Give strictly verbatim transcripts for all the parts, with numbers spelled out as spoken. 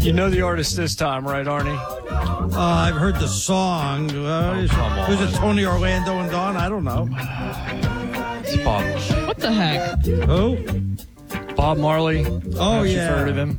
You know the artist this time, right, Arnie? Uh, I've heard the song. Uh, Oh, come on. Was it Tony Orlando and Dawn? I don't know. It's Bob. What the heck? Who? Bob Marley. Oh, Have you yeah. heard of him?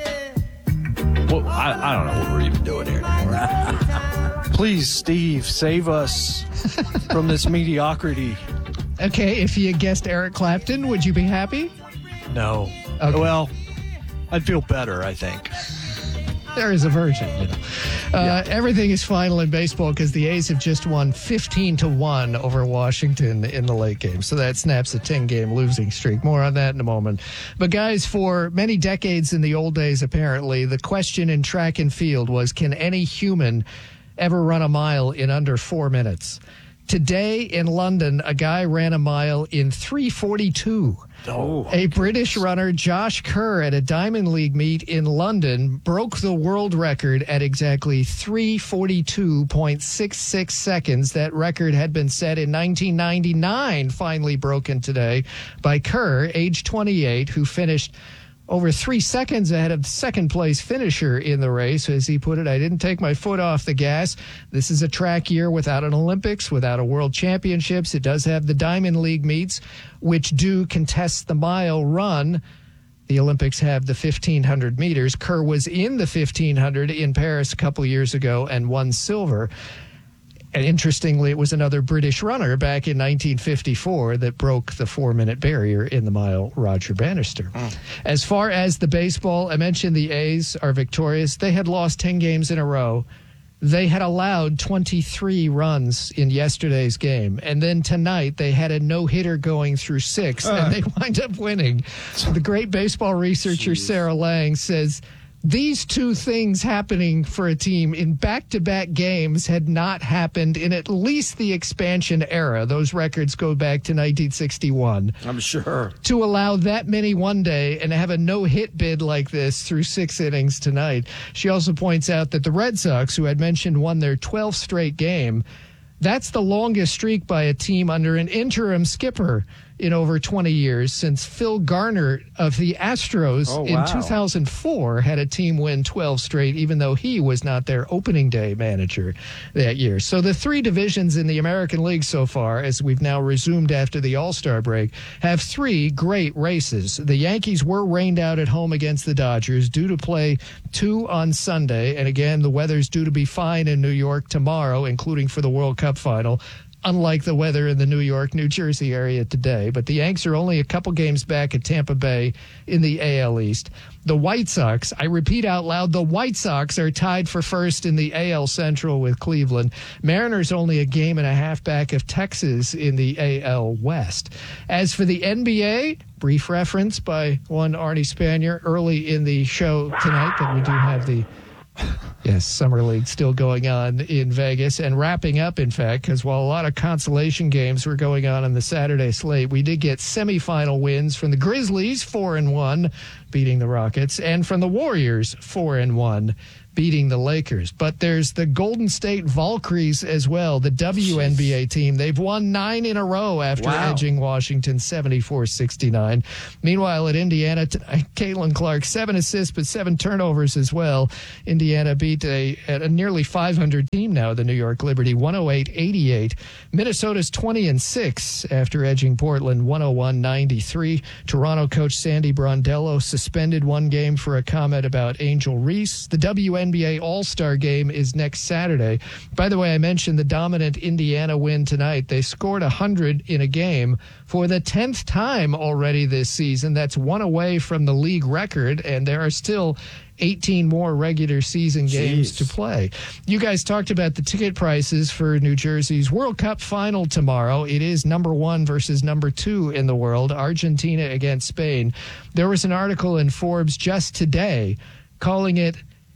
Well, I, I don't know what we're even doing here anymore. Please, Steve, save us from this mediocrity. Okay, if you guessed Eric Clapton, would you be happy? No. Okay. Well, I'd feel better, I think. There is a version, you know. Uh, everything is final in baseball because the A's have just won fifteen to one over Washington in the late game. So that snaps a ten-game losing streak. More on that in a moment. But, guys, for many decades in the old days, apparently, the question in track and field was, can any human ever run a mile in under four minutes? Today in London, a guy ran a mile in three forty-two. Oh. A British runner, Josh Kerr, at a Diamond League meet in London, broke the world record at exactly three forty-two point six six seconds. That record had been set in nineteen ninety-nine, finally broken today by Kerr, age twenty-eight, who finished over three seconds ahead of second-place finisher in the race. As he put it, I didn't take my foot off the gas. This is a track year without an Olympics, without a World Championships. It does have the Diamond League meets, which do contest the mile run. The Olympics have the fifteen hundred meters. Kerr was in the fifteen hundred in Paris a couple years ago and won silver. And interestingly, it was another British runner back in nineteen fifty-four that broke the four-minute barrier in the mile, Roger Bannister. Mm. As far as the baseball, I mentioned the A's are victorious. They had lost ten games in a row. They had allowed twenty-three runs in yesterday's game. And then tonight, they had a no-hitter going through six, uh. and they wind up winning. The great baseball researcher, Jeez. Sarah Lang, says these two things happening for a team in back-to-back games had not happened in at least the expansion era. Those records go back to nineteen sixty-one. I'm sure. To allow that many one day and have a no-hit bid like this through six innings tonight. She also points out that the Red Sox, who had mentioned won their twelfth straight game, that's the longest streak by a team under an interim skipper in over twenty years, since Phil Garner of the Astros oh, wow. in two thousand four had a team win twelve straight, even though he was not their opening day manager that year. So the three divisions in the American League so far, as we've now resumed after the All-Star break, have three great races. The Yankees were rained out at home against the Dodgers, due to play two on Sunday. And again, the weather's due to be fine in New York tomorrow, including for the World Cup final, unlike the weather in the New York, New Jersey area today. But the Yanks are only a couple games back at Tampa Bay in the A L East. The White Sox, I repeat out loud, the White Sox are tied for first in the A L Central with Cleveland. Mariners only a game and a half back of Texas in the A L West. As for the N B A, brief reference by one Arnie Spanier early in the show tonight, that we do have the Yes, Summer League still going on in Vegas and wrapping up, in fact, because while a lot of consolation games were going on in the Saturday slate, we did get semifinal wins from the Grizzlies, four and one, beating the Rockets, and from the Warriors, four and one, beating the Lakers. But there's the Golden State Valkyries as well, the W N B A team. They've won nine in a row after wow. edging Washington seventy-four sixty-nine. Meanwhile, at Indiana tonight, Caitlin Clark, seven assists but seven turnovers as well. Indiana beat a, a nearly five hundred team now, the New York Liberty, one oh eight eighty-eight. Minnesota's twenty and six after edging Portland one oh one ninety-three. Toronto coach Sandy Brondello suspended one game for a comment about Angel Reese. The W N B A All-Star game is next Saturday. By the way, I mentioned the dominant Indiana win tonight. They scored one hundred in a game for the tenth time already this season. That's one away from the league record, and there are still eighteen more regular season games Jeez. to play. You guys talked about the ticket prices for New Jersey's World Cup final tomorrow. It is number one versus number two in the world, Argentina against Spain. There was an article in Forbes just today calling it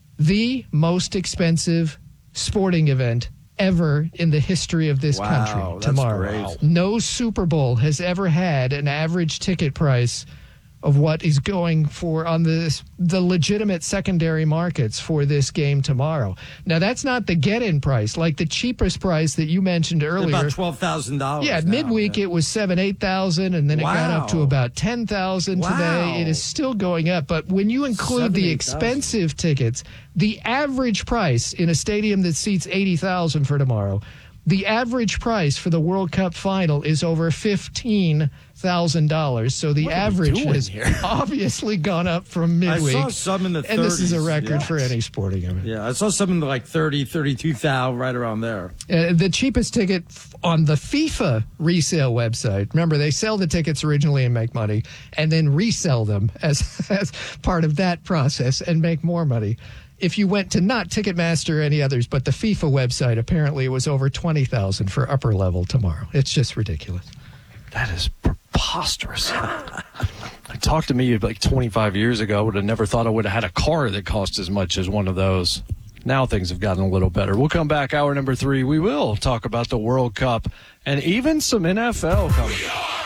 the most expensive sporting event ever in the history of this wow, country that's tomorrow. Great. No Super Bowl has ever had an average ticket price of what is going for on this, the legitimate secondary markets for this game tomorrow. Now, that's not the get-in price. Like the cheapest price that you mentioned earlier. About twelve thousand dollars. Yeah, now, midweek yeah. it was seven, eight thousand, and then it Wow. got up to about ten thousand Wow. today. It is still going up, but when you include Seven, the eight thousand. expensive tickets, the average price in a stadium that seats eighty thousand for tomorrow, the average price for the World Cup final is over fifteen thousand dollars. So the What are we average doing has here? obviously gone up from midweek. I saw some in the and this is a thirties. record Yeah. for any sporting event. Yeah, I saw some in the like thirty, thirty-two thousand, right around there. Uh, the cheapest ticket f- on the FIFA resale website. Remember, they sell the tickets originally and make money, and then resell them as as part of that process and make more money. If you went to not Ticketmaster or any others, but the FIFA website, apparently it was over twenty thousand for upper level tomorrow. It's just ridiculous. That is preposterous. Like, talk to me like twenty-five years ago. I would have never thought I would have had a car that cost as much as one of those. Now things have gotten a little better. We'll come back hour number three. We will talk about the World Cup and even some N F L coming.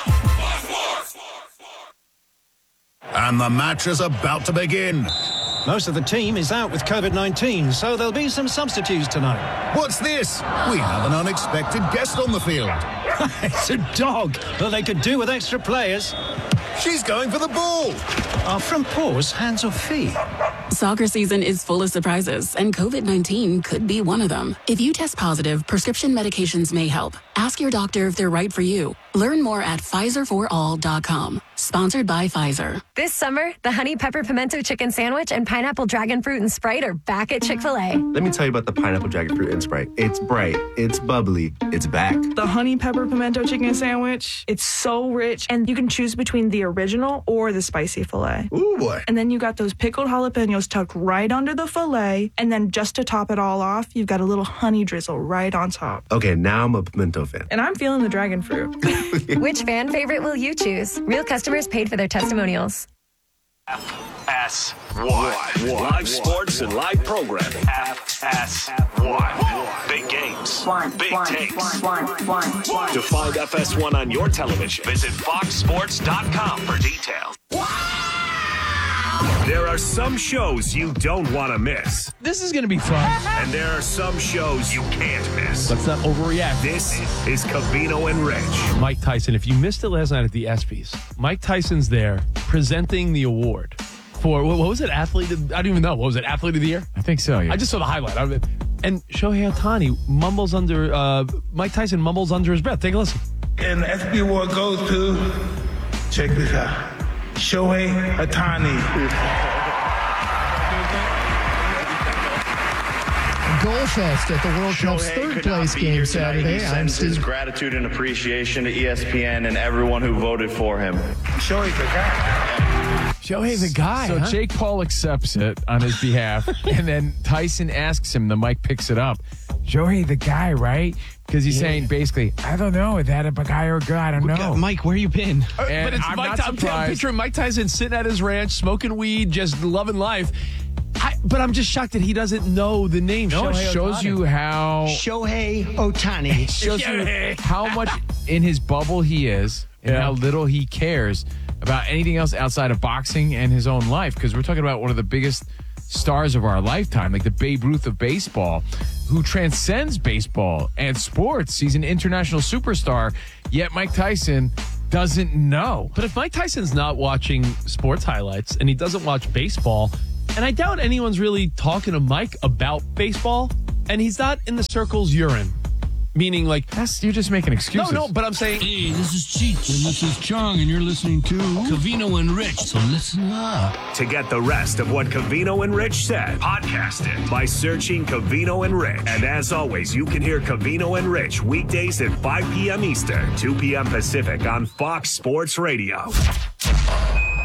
And the match is about to begin. Most of the team is out with COVID nineteen, so there'll be some substitutes tonight. What's this? We have an unexpected guest on the field. It's a dog, but they could do with extra players. She's going for the ball. Are front paws hands or feet? Soccer season is full of surprises, and COVID nineteen could be one of them. If you test positive, prescription medications may help. Ask your doctor if they're right for you. Learn more at Pfizer for all dot com. Sponsored by Pfizer. This summer, the Honey Pepper Pimento Chicken Sandwich and Pineapple Dragon Fruit and Sprite are back at Chick-fil-A. Let me tell you about the Pineapple Dragon Fruit and Sprite. It's bright, it's bubbly, it's back. The Honey Pepper Pimento Chicken Sandwich, it's so rich, and you can choose between the original or the spicy filet. Ooh, boy. And then you got those pickled jalapenos tucked right under the filet, and then just to top it all off, you've got a little honey drizzle right on top. Okay, now I'm a pimento fan. And I'm feeling the dragon fruit. Which fan favorite will you choose? Real customers paid for their testimonials. F S one. Live sports and live programming. F S one. Big games. Big takes. To find F S one on your television, visit fox sports dot com for details. There are some shows you don't want to miss. This is going to be fun. And there are some shows you can't miss. Let's not overreact. This is Covino and Rich. Mike Tyson, if you missed it last night at the ESPYs, Mike Tyson's there presenting the award for, what was it, Athlete of, I don't even know. What was it, Athlete of the Year? I think so, yeah. I just saw the highlight of it. And Shohei Ohtani mumbles under, uh, Mike Tyson mumbles under his breath. Take a listen. And the S B award goes to, check this out, Shohei Ohtani. Goal Fest at the World Cup's third place game Saturday. I'm His Steve. gratitude and appreciation to E S P N and everyone who voted for him. Shohei the guy. Shohei the guy. So huh? Jake Paul accepts it on his behalf, and then Tyson asks him, the mic picks it up, Shohei the guy, right? Because he's Yeah. saying basically, I don't know, is that a guy or a girl? I don't know. Mike, where you been? And but it's I'm Mike not Tyson. I'm surprised. picturing Mike Tyson sitting at his ranch, smoking weed, just loving life. I, but I'm just shocked that he doesn't know the name. No, it Shohei shows Ohtani. you how Shohei Ohtani. it shows you how much in his bubble he is and Yeah. how little he cares about anything else outside of boxing and his own life. Because we're talking about one of the biggest stars of our lifetime, like the Babe Ruth of baseball, who transcends baseball and sports. He's an international superstar, yet Mike Tyson doesn't know. But if Mike Tyson's not watching sports highlights and he doesn't watch baseball, and I doubt anyone's really talking to Mike about baseball, and he's not in the circles you're in, meaning like That's you're just making excuses. no, no. But I'm saying, Hey, this is Cheech, and this is Chong, and you're listening to Covino and Rich, so listen up. To get the rest of what Covino and Rich said, podcast it by searching Covino and Rich. And as always, you can hear Covino and Rich weekdays at five p.m. Eastern, two p.m. Pacific on Fox Sports Radio. Wait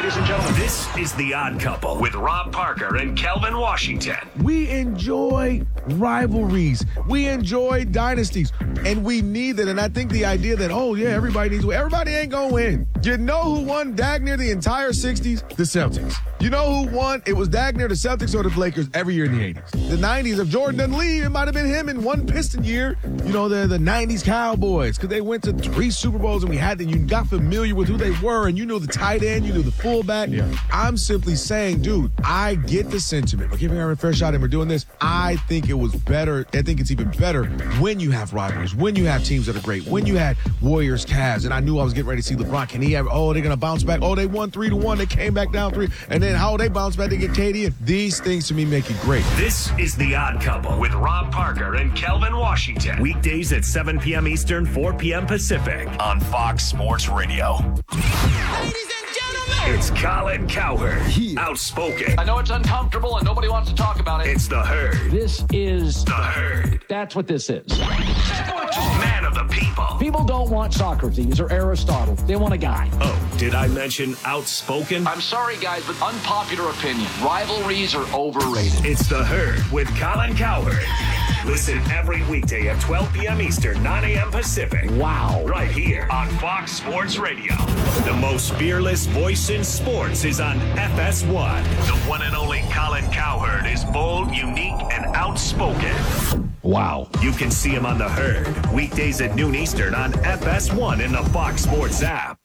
ladies and gentlemen. This is The Odd Couple with Rob Parker and Kelvin Washington. We enjoy rivalries. We enjoy dynasties. And we need it. And I think the idea that, oh, yeah, everybody needs to win. Everybody ain't going to win. You know who won dag near the entire sixties? The Celtics. You know who won? It was dag near the Celtics or the Lakers every year in the eighties. The nineties, if Jordan didn't leave, it might have been him in one Piston year. You know, the, the nineties Cowboys, because they went to three Super Bowls and we had them. You got familiar with who they were, and you knew the tight end, you knew the fullback. Yeah. I'm simply saying, dude, I get the sentiment. We're giving her a fair shot and we're doing this. I think it was better. I think it's even better when you have rivalries, when you have teams that are great, when you had Warriors, Cavs, and I knew I was getting ready to see LeBron. Can he have, oh, they're going to bounce back. Oh, they won three to one. They came back down three. And then how they bounce back, they get K D. And these things to me make it great. This is The Odd Couple with Rob Parker and Kelvin Washington. Weekdays at seven p.m. Eastern, four p.m. Pacific on Fox Sports Radio. Ladies and gentlemen, it's Colin Cowherd. Yeah. Outspoken. I know it's uncomfortable and nobody wants to talk about it. It's The Herd. This is The Herd. That's what this is. Man of the people. People don't want Socrates or Aristotle. They want a guy. Oh, did I mention outspoken? I'm sorry, guys, but unpopular opinion. Rivalries are overrated. It's The Herd with Colin Cowherd. Listen every weekday at twelve p.m. Eastern, nine a.m. Pacific. Wow. Right here on Fox Sports Radio. The most fearless voice in sports is on F S one. The one and only Colin Cowherd is bold, unique, and outspoken. Wow. You can see him on The Herd, weekdays at noon Eastern on F S one in the Fox Sports app.